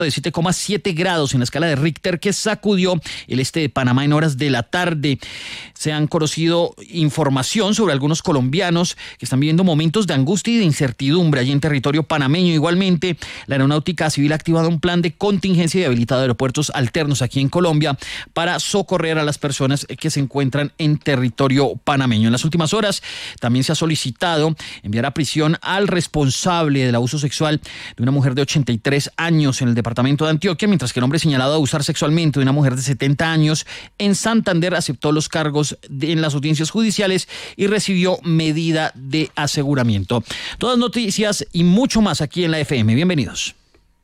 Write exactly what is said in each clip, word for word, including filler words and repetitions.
de siete coma siete grados en la escala de Richter que sacudió el este de Panamá en horas de la tarde. Se han conocido información sobre algunos colombianos que están viviendo momentos de angustia y de incertidumbre allí en territorio panameño. Igualmente, la Aeronáutica Civil ha activado un plan de contingencia y habilitado aeropuertos alternos aquí en Colombia para socorrer a las personas que se encuentran en territorio panameño. En las últimas horas también se ha solicitado enviar a prisión al responsable del abuso sexual de una mujer de ochenta y tres años en el departamento departamento de Antioquia, mientras que el hombre señalado de abusar sexualmente de una mujer de setenta años en Santander aceptó los cargos de, en las audiencias judiciales y recibió medida de aseguramiento. Todas noticias y mucho más aquí en la F M. Bienvenidos.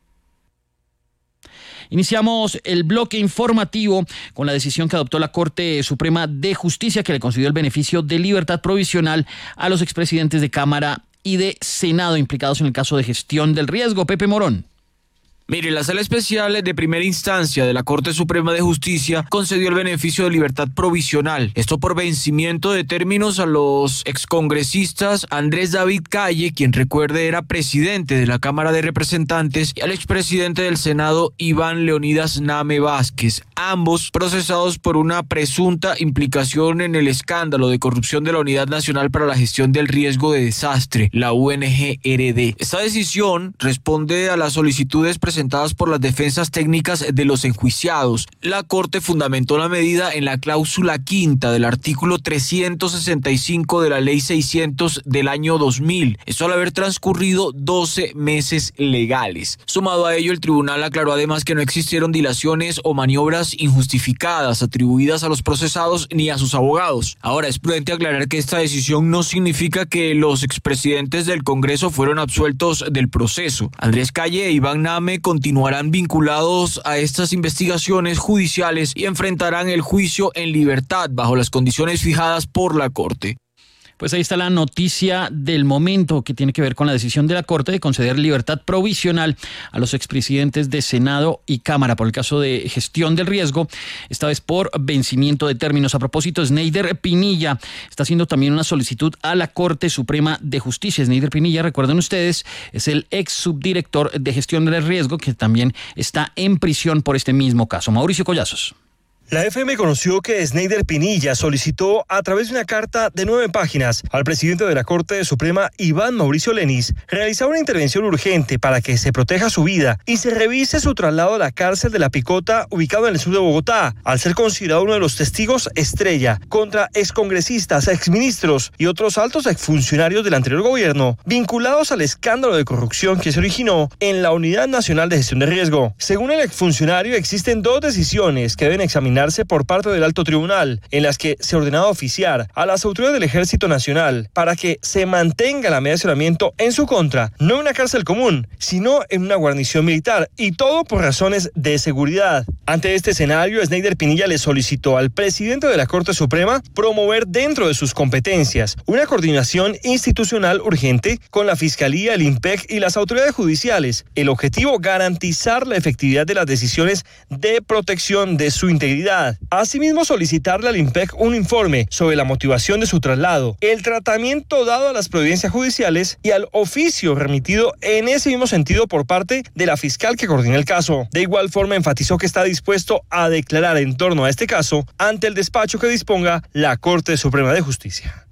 Iniciamos el bloque informativo con la decisión que adoptó la Corte Suprema de Justicia, que le concedió el beneficio de libertad provisional a los expresidentes de Cámara y de Senado implicados en el caso de gestión del riesgo. Pepe Morón. Mire, la Sala Especial de Primera Instancia de la Corte Suprema de Justicia concedió el beneficio de libertad provisional. Esto por vencimiento de términos a los excongresistas Andrés David Calle, quien recuerde era presidente de la Cámara de Representantes, y al expresidente del Senado Iván Leonidas Name Vázquez, ambos procesados por una presunta implicación en el escándalo de corrupción de la Unidad Nacional para la Gestión del Riesgo de Desastre, la U N G R D. Esta decisión responde a las solicitudes presentadas presentadas por las defensas técnicas de los enjuiciados. La Corte fundamentó la medida en la cláusula quinta del artículo trescientos sesenta y cinco de la Ley seiscientos del año dos mil. Esto al haber transcurrido doce meses legales. Sumado a ello, el tribunal aclaró además que no existieron dilaciones o maniobras injustificadas atribuidas a los procesados ni a sus abogados. Ahora, es prudente aclarar que esta decisión no significa que los expresidentes del Congreso fueron absueltos del proceso. Andrés Calle e Iván Name continuarán vinculados a estas investigaciones judiciales y enfrentarán el juicio en libertad bajo las condiciones fijadas por la Corte. Pues ahí está la noticia del momento que tiene que ver con la decisión de la Corte de conceder libertad provisional a los expresidentes de Senado y Cámara por el caso de gestión del riesgo, esta vez por vencimiento de términos. A propósito, Sneider Pinilla está haciendo también una solicitud a la Corte Suprema de Justicia. Sneider Pinilla, recuerden ustedes, es el ex subdirector de gestión del riesgo que también está en prisión por este mismo caso. Mauricio Collazos. La F M conoció que Sneider Pinilla solicitó a través de una carta de nueve páginas al presidente de la Corte Suprema, Iván Mauricio Lenis, realizar una intervención urgente para que se proteja su vida y se revise su traslado a la cárcel de La Picota, ubicado en el sur de Bogotá, al ser considerado uno de los testigos estrella contra excongresistas, exministros y otros altos exfuncionarios del anterior gobierno, vinculados al escándalo de corrupción que se originó en la Unidad Nacional de Gestión de Riesgo. Según el exfuncionario, existen dos decisiones que deben examinar por parte del alto tribunal, en las que se ordenaba oficiar a las autoridades del Ejército Nacional para que se mantenga la medida de aislamiento en su contra, no en una cárcel común, sino en una guarnición militar, y todo por razones de seguridad. Ante este escenario, Sneider Pinilla le solicitó al presidente de la Corte Suprema promover dentro de sus competencias una coordinación institucional urgente con la Fiscalía, el IMPEC y las autoridades judiciales. El objetivo, garantizar la efectividad de las decisiones de protección de su integridad. Asimismo, solicitarle al IMPEC un informe sobre la motivación de su traslado, el tratamiento dado a las providencias judiciales y al oficio remitido en ese mismo sentido por parte de la fiscal que coordina el caso. De igual forma, enfatizó que está dispuesto a declarar en torno a este caso ante el despacho que disponga la Corte Suprema de Justicia.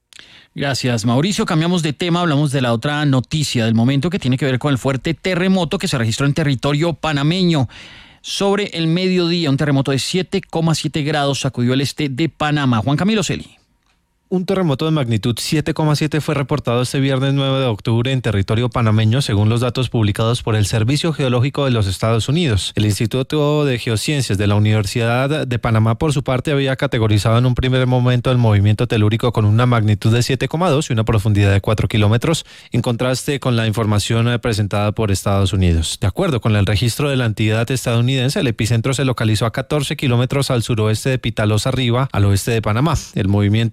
Gracias, Mauricio. Cambiamos de tema, hablamos de la otra noticia del momento que tiene que ver con el fuerte terremoto que se registró en territorio panameño. Sobre el mediodía, un terremoto de siete coma siete grados sacudió el este de Panamá. Juan Camilo Celi. Un terremoto de magnitud siete coma siete fue reportado este viernes nueve de octubre en territorio panameño, según los datos publicados por el Servicio Geológico de los Estados Unidos. El Instituto de Geociencias de la Universidad de Panamá, por su parte, había categorizado en un primer momento el movimiento telúrico con una magnitud de siete coma dos y una profundidad de cuatro kilómetros, en contraste con la información presentada por Estados Unidos. De acuerdo con el registro de la entidad estadounidense, el epicentro se localizó a catorce kilómetros al suroeste de Pitalosa Arriba, al oeste de Panamá. El movimiento tuvo una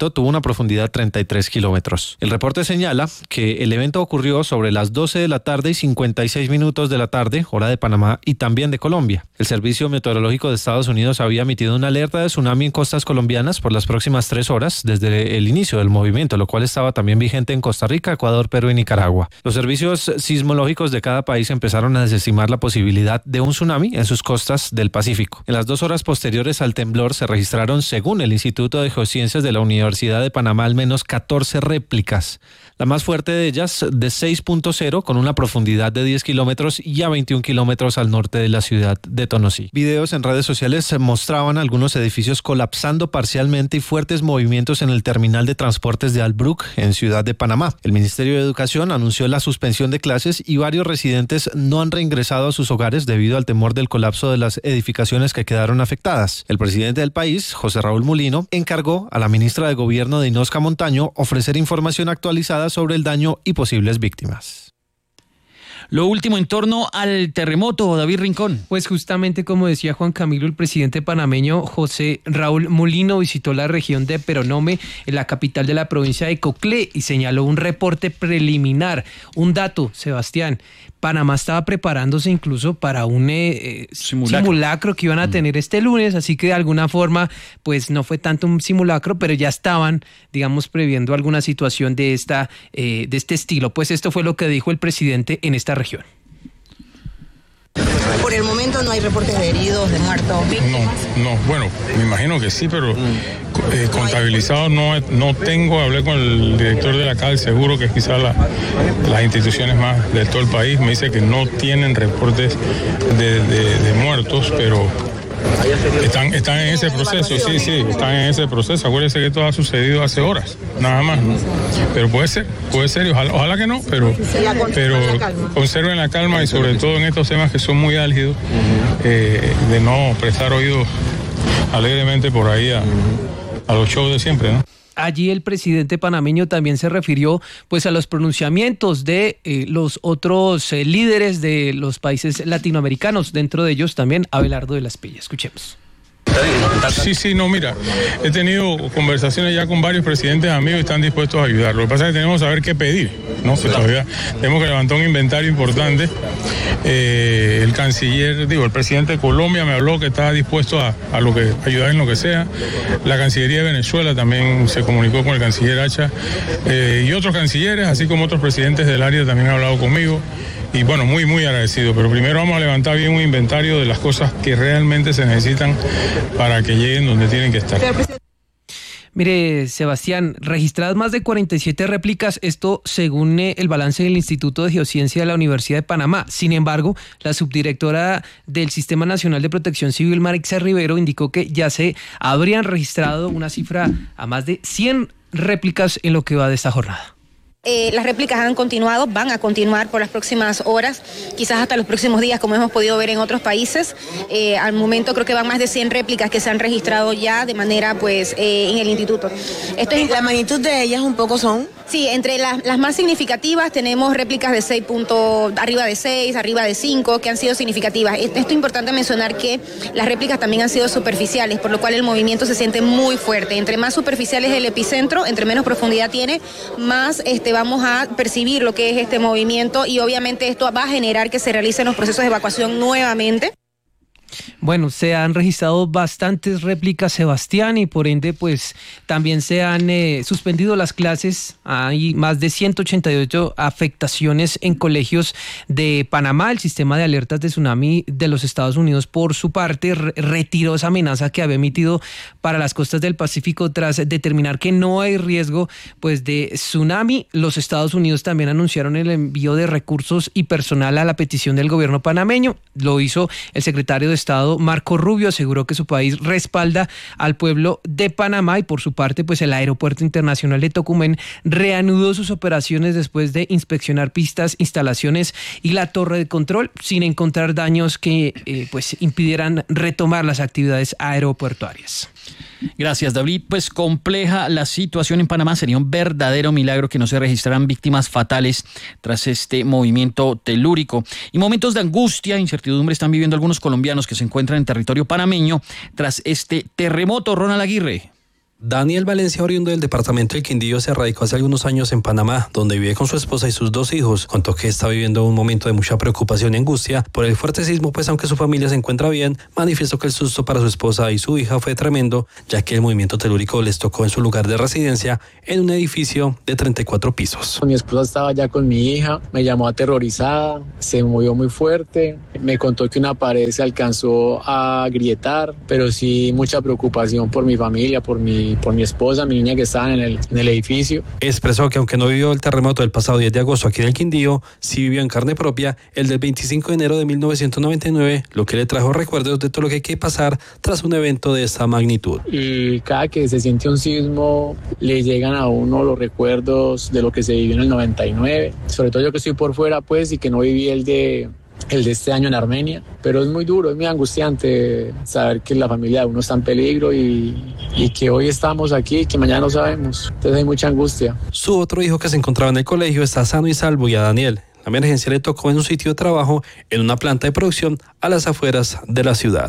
profundidad de treinta y tres kilómetros. El reporte señala que el evento ocurrió sobre las doce de la tarde y cincuenta y seis minutos de la tarde, hora de Panamá y también de Colombia. El Servicio Meteorológico de Estados Unidos había emitido una alerta de tsunami en costas colombianas por las próximas tres horas desde el inicio del movimiento, lo cual estaba también vigente en Costa Rica, Ecuador, Perú y Nicaragua. Los servicios sismológicos de cada país empezaron a desestimar la posibilidad de un tsunami en sus costas del Pacífico. En las dos horas posteriores al temblor se registraron, según el Instituto de Geociencias de la Universidad de Panamá, al menos catorce réplicas. La más fuerte de ellas de seis punto cero con una profundidad de diez kilómetros y a veintiún kilómetros al norte de la ciudad de Tonosí. Videos en redes sociales mostraban algunos edificios colapsando parcialmente y fuertes movimientos en el terminal de transportes de Albrook en Ciudad de Panamá. El Ministerio de Educación anunció la suspensión de clases y varios residentes no han reingresado a sus hogares debido al temor del colapso de las edificaciones que quedaron afectadas. El presidente del país, José Raúl Mulino, encargó a la ministra de Gobierno, Dinosca Montaño, ofrecer información actualizada sobre el daño y posibles víctimas. Lo último en torno al terremoto, David Rincón. Pues justamente como decía Juan Camilo, el presidente panameño José Raúl Mulino visitó la región de Peronome, en la capital de la provincia de Coclé, y señaló un reporte preliminar. Un dato, Sebastián, Panamá estaba preparándose incluso para un eh, simulacro. simulacro que iban a tener este lunes, así que de alguna forma pues no fue tanto un simulacro, pero ya estaban, digamos, previendo alguna situación de, esta, eh, de este estilo. Pues esto fue lo que dijo el presidente en esta región. Por el momento no hay reportes de heridos, de muertos. No, no, bueno, me imagino que sí, pero eh, contabilizado no, no tengo. Hablé con el director de la C A L, seguro que es quizás la, las instituciones más de todo el país. Me dice que no tienen reportes de, de, de muertos, pero están, están en ese proceso, sí, sí, están en ese proceso. Acuérdense que esto ha sucedido hace horas, nada más, ¿no? Pero puede ser, puede ser, y ojalá, ojalá que no, pero, pero conserven la calma y sobre todo en estos temas que son muy álgidos, eh, de no prestar oídos alegremente por ahí a, a los shows de siempre, ¿no? Allí el presidente panameño también se refirió pues a los pronunciamientos de eh, los otros eh, líderes de los países latinoamericanos, dentro de ellos también Abelardo de la Espriella. Escuchemos. Sí, sí, no, mira, he tenido conversaciones ya con varios presidentes amigos y están dispuestos a ayudar. Lo que pasa es que tenemos que saber qué pedir, ¿no? Que todavía tenemos que levantar un inventario importante. Eh, el canciller, digo, el presidente de Colombia me habló que estaba dispuesto a, a lo que ayudar en lo que sea. La Cancillería de Venezuela también se comunicó con el canciller Hacha, eh, y otros cancilleres, así como otros presidentes del área también han hablado conmigo. Y bueno, muy, muy agradecido. Pero primero vamos a levantar bien un inventario de las cosas que realmente se necesitan para que lleguen donde tienen que estar. Mire, Sebastián, registradas más de cuarenta y siete réplicas, esto según eh, el balance del Instituto de Geociencia de la Universidad de Panamá. Sin embargo, la subdirectora del Sistema Nacional de Protección Civil, Marixa Rivero, indicó que ya se habrían registrado una cifra a más de cien réplicas en lo que va de esta jornada. Eh, las réplicas han continuado, van a continuar por las próximas horas, quizás hasta los próximos días, como hemos podido ver en otros países. Eh, al momento creo que van más de cien réplicas que se han registrado ya de manera, pues, eh, en el instituto. Esto es... ¿La magnitud de ellas un poco son? Sí, entre las, las más significativas tenemos réplicas de seis puntos, arriba de seis, arriba de cinco, que han sido significativas. Esto es importante mencionar que las réplicas también han sido superficiales, por lo cual el movimiento se siente muy fuerte. Entre más superficial es el epicentro, entre menos profundidad tiene, más este, vamos a percibir lo que es este movimiento, y obviamente esto va a generar que se realicen los procesos de evacuación nuevamente. Bueno, se han registrado bastantes réplicas, Sebastián, y por ende pues también se han eh, suspendido las clases. Hay más de ciento ochenta y ocho afectaciones en colegios de Panamá. El sistema de alertas de tsunami de los Estados Unidos, por su parte, re retiró esa amenaza que había emitido para las costas del Pacífico tras determinar que no hay riesgo pues de tsunami. Los Estados Unidos también anunciaron el envío de recursos y personal a la petición del gobierno panameño. Lo hizo el secretario de Estado Marco Rubio, aseguró que su país respalda al pueblo de Panamá, y por su parte pues el Aeropuerto Internacional de Tocumen reanudó sus operaciones después de inspeccionar pistas, instalaciones y la torre de control sin encontrar daños que eh, pues impidieran retomar las actividades aeroportuarias. Gracias, David. Pues compleja la situación en Panamá. Sería un verdadero milagro que no se registraran víctimas fatales tras este movimiento telúrico. Y momentos de angustia e incertidumbre están viviendo algunos colombianos que se encuentran en territorio panameño tras este terremoto. Ronald Aguirre. Daniel Valencia, oriundo del departamento del Quindío, se radicó hace algunos años en Panamá, donde vive con su esposa y sus dos hijos. Contó que está viviendo un momento de mucha preocupación y angustia por el fuerte sismo, pues aunque su familia se encuentra bien, manifestó que el susto para su esposa y su hija fue tremendo, ya que el movimiento telúrico les tocó en su lugar de residencia en un edificio de treinta y cuatro pisos. Mi esposa estaba ya con mi hija, me llamó aterrorizada, se movió muy fuerte, me contó que una pared se alcanzó a agrietar, pero sí mucha preocupación por mi familia, por mi por mi esposa, mi niña que estaban en el, en el edificio. Expresó que aunque no vivió el terremoto del pasado diez de agosto aquí en el Quindío, sí vivió en carne propia el del veinticinco de enero de mil novecientos noventa y nueve, lo que le trajo recuerdos de todo lo que hay que pasar tras un evento de esta magnitud. Y cada que se siente un sismo, le llegan a uno los recuerdos de lo que se vivió en el noventa y nueve, sobre todo yo que estoy por fuera pues y que no viví el de... el de este año en Armenia, pero es muy duro, es muy angustiante saber que la familia de uno está en peligro y, y que hoy estamos aquí y que mañana no sabemos, entonces hay mucha angustia. Su otro hijo que se encontraba en el colegio está sano y salvo, y a Daniel la emergencia le tocó en un sitio de trabajo en una planta de producción a las afueras de la ciudad.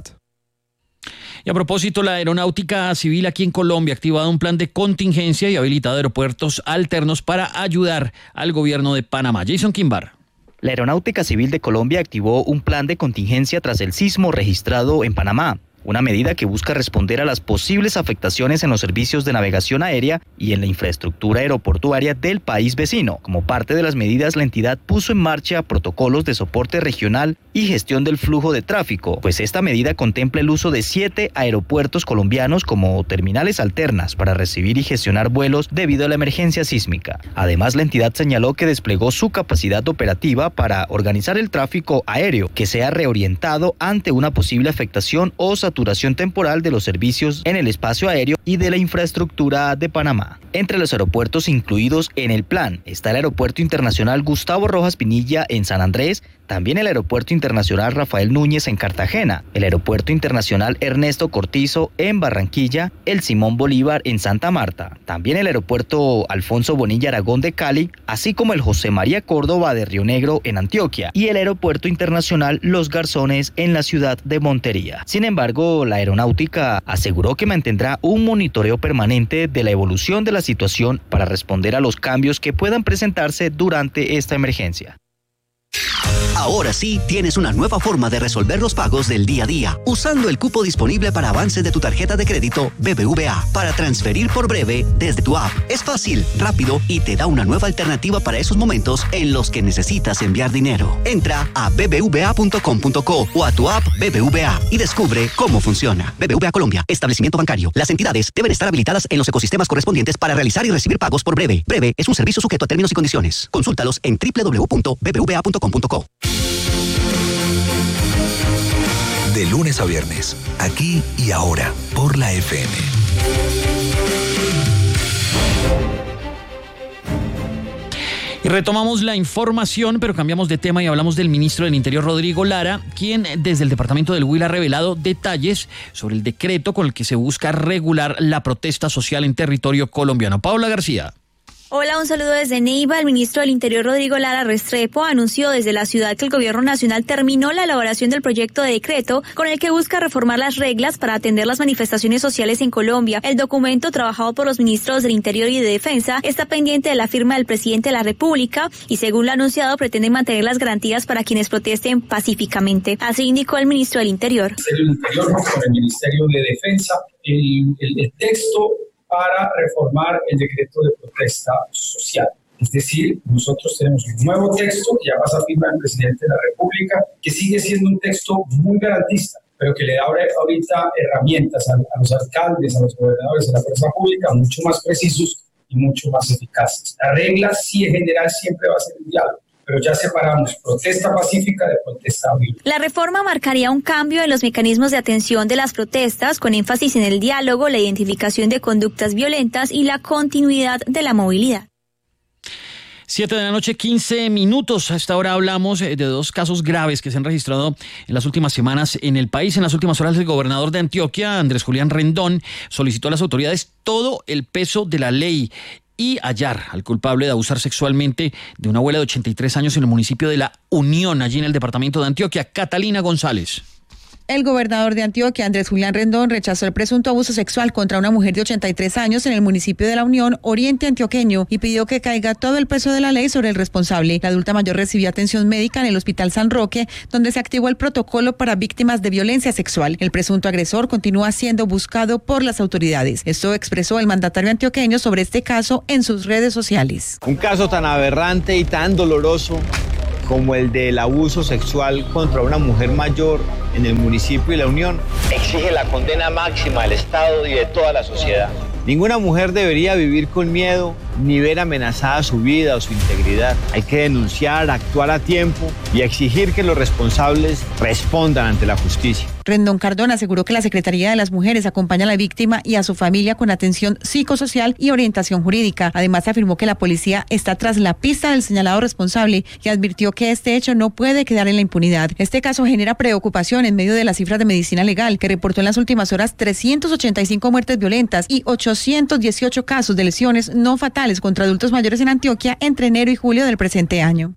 Y a propósito, la Aeronáutica Civil aquí en Colombia ha activado un plan de contingencia y habilitado aeropuertos alternos para ayudar al gobierno de Panamá. Jason Quimbar. La Aeronáutica Civil de Colombia activó un plan de contingencia tras el sismo registrado en Panamá, una medida que busca responder a las posibles afectaciones en los servicios de navegación aérea y en la infraestructura aeroportuaria del país vecino. Como parte de las medidas, la entidad puso en marcha protocolos de soporte regional y gestión del flujo de tráfico, pues esta medida contempla el uso de siete aeropuertos colombianos como terminales alternas para recibir y gestionar vuelos debido a la emergencia sísmica. Además, la entidad señaló que desplegó su capacidad operativa para organizar el tráfico aéreo, que sea reorientado ante una posible afectación o saturación temporal de los servicios en el espacio aéreo y de la infraestructura de Panamá. Entre los aeropuertos incluidos en el plan está el Aeropuerto Internacional Gustavo Rojas Pinilla en San Andrés, también el Aeropuerto Internacional Rafael Núñez en Cartagena, el Aeropuerto Internacional Ernesto Cortizo en Barranquilla, el Simón Bolívar en Santa Marta, también el Aeropuerto Alfonso Bonilla Aragón de Cali, así como el José María Córdoba de Río Negro en Antioquia y el Aeropuerto Internacional Los Garzones en la ciudad de Montería. Sin embargo, la aeronáutica aseguró que mantendrá un monitoreo permanente de la evolución de la situación para responder a los cambios que puedan presentarse durante esta emergencia. Ahora sí tienes una nueva forma de resolver los pagos del día a día, usando el cupo disponible para avances de tu tarjeta de crédito B B V A para transferir por Breve desde tu app. Es fácil, rápido y te da una nueva alternativa para esos momentos en los que necesitas enviar dinero. Entra a b b v a punto com punto co o a tu app B B V A y descubre cómo funciona. B B V A Colombia, establecimiento bancario. Las entidades deben estar habilitadas en los ecosistemas correspondientes para realizar y recibir pagos por Breve. Breve es un servicio sujeto a términos y condiciones. Consúltalos en w w w punto b b v a punto com punto co. De lunes a viernes, aquí y ahora, por la F M. Y retomamos la información, pero cambiamos de tema y hablamos del ministro del Interior, Rodrigo Lara, quien desde el departamento del Huila ha revelado detalles sobre el decreto con el que se busca regular la protesta social en territorio colombiano. Paula García. Hola, un saludo desde Neiva. El ministro del Interior, Rodrigo Lara Restrepo, anunció desde la ciudad que el gobierno nacional terminó la elaboración del proyecto de decreto con el que busca reformar las reglas para atender las manifestaciones sociales en Colombia. El documento, trabajado por los ministros del Interior y de Defensa, está pendiente de la firma del presidente de la República y, según lo anunciado, pretende mantener las garantías para quienes protesten pacíficamente. Así indicó el ministro del Interior. El Ministerio del Interior, con el Ministerio de Defensa, el, el, el texto para reformar el decreto de protesta social. Es decir, nosotros tenemos un nuevo texto que ya pasa a firma del presidente de la República, que sigue siendo un texto muy garantista, pero que le da ahorita herramientas a, a los alcaldes, a los gobernadores, a la fuerza pública, mucho más precisos y mucho más eficaces. La regla, sí, en general, siempre va a ser el diálogo, pero ya separamos protesta pacífica de protesta violenta. La reforma marcaría un cambio en los mecanismos de atención de las protestas, con énfasis en el diálogo, la identificación de conductas violentas y la continuidad de la movilidad. Siete de la noche, quince minutos. A esta hora hablamos de dos casos graves que se han registrado en las últimas semanas en el país. En las últimas horas, el gobernador de Antioquia, Andrés Julián Rendón, solicitó a las autoridades todo el peso de la ley y hallar al culpable de abusar sexualmente de una abuela de ochenta y tres años en el municipio de La Unión, allí en el departamento de Antioquia. Catalina González. El gobernador de Antioquia, Andrés Julián Rendón, rechazó el presunto abuso sexual contra una mujer de ochenta y tres años en el municipio de La Unión, Oriente Antioqueño, y pidió que caiga todo el peso de la ley sobre el responsable. La adulta mayor recibió atención médica en el Hospital San Roque, donde se activó el protocolo para víctimas de violencia sexual. El presunto agresor continúa siendo buscado por las autoridades. Esto expresó el mandatario antioqueño sobre este caso en sus redes sociales. Un caso tan aberrante y tan doloroso como el del abuso sexual contra una mujer mayor en el municipio de La Unión exige la condena máxima del Estado y de toda la sociedad. Ninguna mujer debería vivir con miedo ni ver amenazada su vida o su integridad. Hay que denunciar, actuar a tiempo y exigir que los responsables respondan ante la justicia. Rendón Cardona aseguró que la Secretaría de las Mujeres acompaña a la víctima y a su familia con atención psicosocial y orientación jurídica. Además, afirmó que la policía está tras la pista del señalado responsable y advirtió que este hecho no puede quedar en la impunidad. Este caso genera preocupación en medio de las cifras de Medicina Legal, que reportó en las últimas horas trescientas ochenta y cinco muertes violentas y ochocientos dieciocho casos de lesiones no fatales contra adultos mayores en Antioquia entre enero y julio del presente año.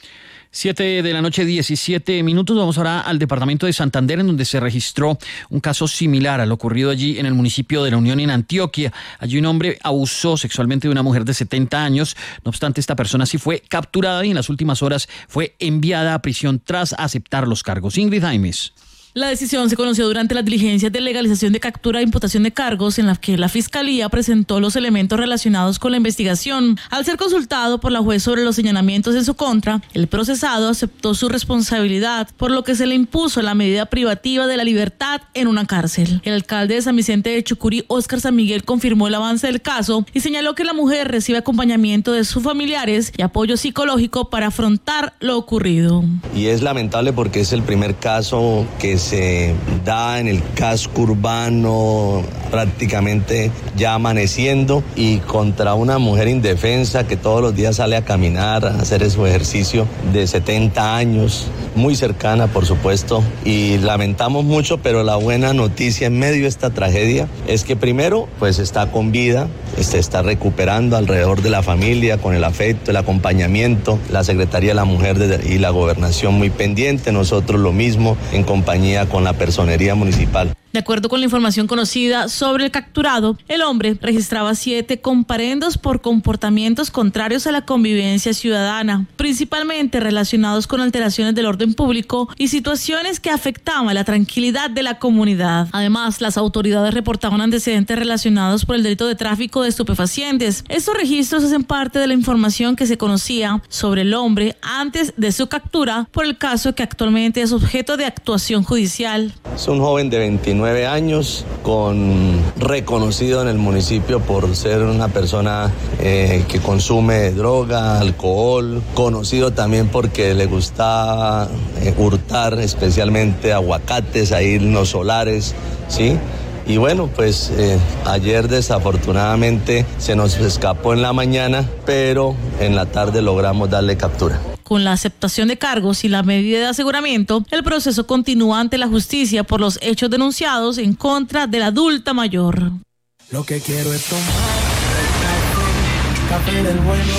Siete de la noche, diecisiete minutos. Vamos ahora al departamento de Santander, en donde se registró un caso similar a lo ocurrido allí en el municipio de La Unión, en Antioquia. Allí un hombre abusó sexualmente de una mujer de setenta años. No obstante, esta persona sí fue capturada y en las últimas horas fue enviada a prisión tras aceptar los cargos. Ingrid Jaimes. La decisión se conoció durante las diligencias de legalización de captura e imputación de cargos, en las que la Fiscalía presentó los elementos relacionados con la investigación. Al ser consultado por la juez sobre los señalamientos en su contra, el procesado aceptó su responsabilidad, por lo que se le impuso la medida privativa de la libertad en una cárcel. El alcalde de San Vicente de Chucurí, Óscar San Miguel, confirmó el avance del caso y señaló que la mujer recibe acompañamiento de sus familiares y apoyo psicológico para afrontar lo ocurrido. Y es lamentable porque es el primer caso que se da en el casco urbano, prácticamente ya amaneciendo, y contra una mujer indefensa que todos los días sale a caminar, a hacer su ejercicio, de setenta años, muy cercana por supuesto, y lamentamos mucho, pero la buena noticia en medio de esta tragedia es que primero pues está con vida, se está recuperando alrededor de la familia, con el afecto, el acompañamiento, la Secretaría de la Mujer y la Gobernación muy pendiente, nosotros lo mismo en compañía con la personería municipal. De acuerdo con la información conocida sobre el capturado, el hombre registraba siete comparendos por comportamientos contrarios a la convivencia ciudadana, principalmente relacionados con alteraciones del orden público y situaciones que afectaban la tranquilidad de la comunidad. Además, las autoridades reportaban antecedentes relacionados por el delito de tráfico de estupefacientes. Estos registros hacen parte de la información que se conocía sobre el hombre antes de su captura por el caso que actualmente es objeto de actuación judicial. Es un joven de veintinueve años, con reconocido en el municipio por ser una persona eh, que consume droga, alcohol, conocido también porque le gustaba eh, hurtar especialmente aguacates ahí en los solares, ¿sí? Y bueno, pues eh, ayer desafortunadamente se nos escapó en la mañana, pero en la tarde logramos darle captura. Con la aceptación de cargos y la medida de aseguramiento, el proceso continúa ante la justicia por los hechos denunciados en contra de la adulta mayor. Lo que quiero es tomar café, café del bueno.